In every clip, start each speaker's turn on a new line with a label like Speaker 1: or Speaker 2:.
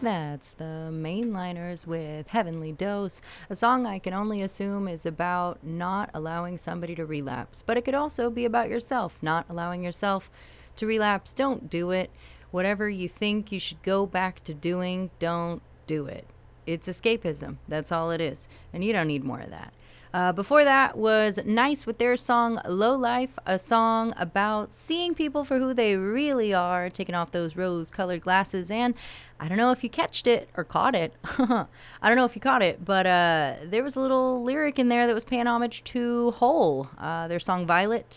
Speaker 1: That's the Mainliners with Heavenly Dose, a song I can only assume is about not allowing somebody to relapse. But it could also be about yourself, not allowing yourself to relapse. Don't do it. Whatever you think you should go back to doing, don't do it. It's escapism. That's all it is. And you don't need more of that. Before that was Nice with their song Low Life, a song about seeing people for who they really are, taking off those rose colored glasses. And I don't know if you catched it or caught it. I don't know if you caught it, but there was a little lyric in there that was paying homage to Hole, their song Violet.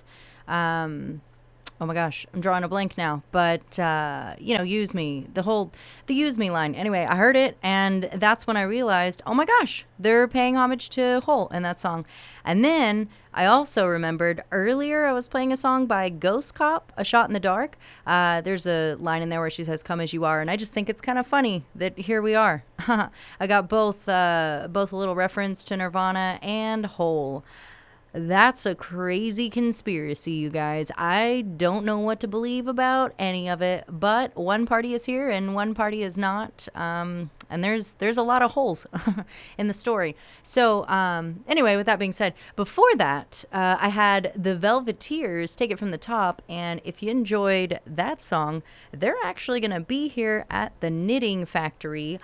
Speaker 1: Oh my gosh, I'm drawing a blank now. But use me. The use me line. Anyway, I heard it, and that's when I realized, oh my gosh, they're paying homage to Hole in that song. And then I also remembered earlier I was playing a song by Ghost Cop, A Shot in the Dark. There's a line in there where she says, "Come as you are," and I just think it's kind of funny that here we are. I got both a little reference to Nirvana and Hole. That's a crazy conspiracy, you guys. I don't know what to believe about any of it, but one party is here and one party is not. And there's a lot of holes in the story. So anyway, with that being said, before that, I had the Velveteers, Take It From the Top. And if you enjoyed that song, they're actually going to be here at the Knitting Factory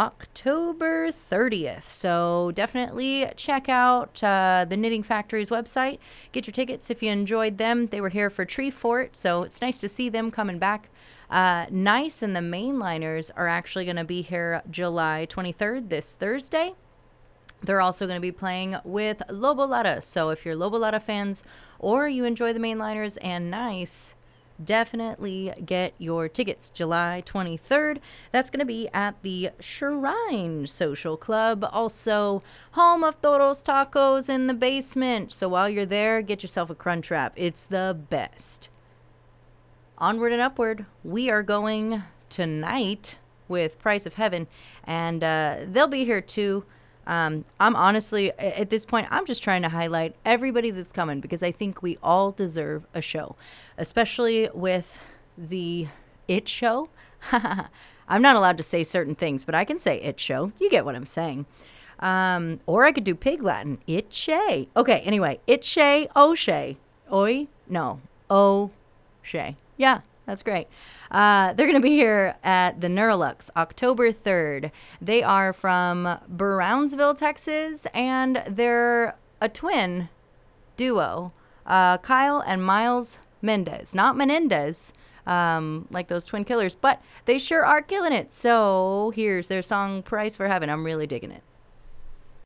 Speaker 1: October 30th. So definitely check out the Knitting Factory's website. Get your tickets if you enjoyed them. They were here for Tree Fort, so it's nice to see them coming back. Nice and the Mainliners are actually going to be here July 23rd, this Thursday. They're also going to be playing with Lobo Lada. So if you're Lobo Lada fans or you enjoy the Mainliners and Nice, definitely get your tickets July 23rd. That's going to be at the Shrine Social Club, also home of Toros Tacos in the basement. So while you're there, get yourself a Crunch Wrap. It's the best. Onward and upward, we are going tonight with Price of Heaven, and they'll be here too. I'm honestly, at this point, I'm just trying to highlight everybody that's coming because I think we all deserve a show, especially with the It Show. I'm not allowed to say certain things, but I can say It Show. You get what I'm saying. Or I could do Pig Latin. It Shay. Okay, anyway, It Shay, O'Shay. Oi? No. O'Shay. Yeah, that's great. They're going to be here at the Neurolux October 3rd. They are from Brownsville, Texas, and they're a twin duo, Kyle and Miles Mendez. Not Menendez, like those twin killers, but they sure are killing it. So here's their song Price for Heaven. I'm really digging it.